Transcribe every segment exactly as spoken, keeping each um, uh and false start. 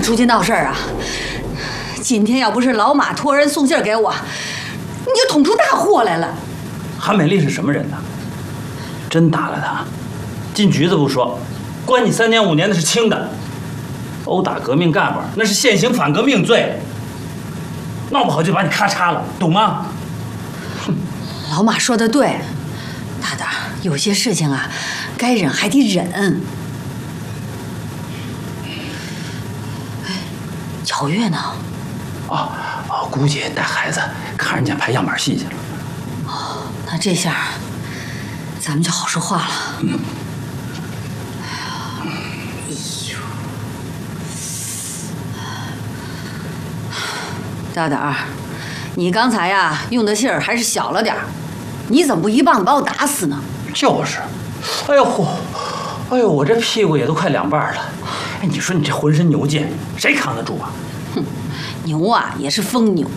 出去闹事儿啊！今天要不是老马托人送信给我，你就捅出大祸来了。 韩美丽是什么人呢？真打了她，进局子不说，关你三年五年的是轻的。殴打革命干部那是现行反革命罪，闹不好就把你咔嚓了，懂吗？ 老马说的对，大胆，有些事情啊，该忍还得忍。巧月呢？ 哦哦，估计带孩子看人家拍样板戏去了。 哦，那这下咱们就好说话了。嗯。哎呦，大胆儿，你刚才呀用的劲儿还是小了点儿，你怎么不一棒子把我打死呢？ 就是，哎呦嚯，哎呦，我这屁股也都快两半了。哎，你说你这浑身牛劲，谁扛得住啊？ 哼，牛啊也是疯牛。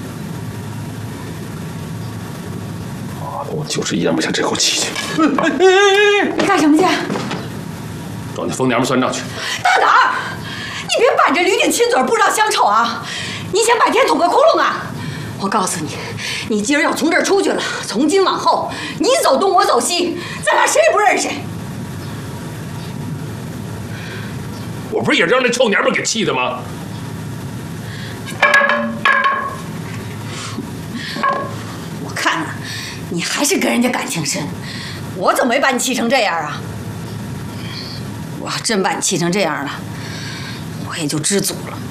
啊，我就是咽不下这口气去。 你干什么去？ 找那疯娘们算账去。 大胆儿，你别板着驴顶亲嘴不知道乡愁啊！你想把天捅个窟窿啊？我告诉你，你今儿要从这儿出去了，从今往后你走东我走西，咱俩谁也不认识谁。 我不是也让那臭娘们给气的吗？ 我看啊，你还是跟人家感情深，我怎么没把你气成这样啊？我要真把你气成这样了，我也就知足了。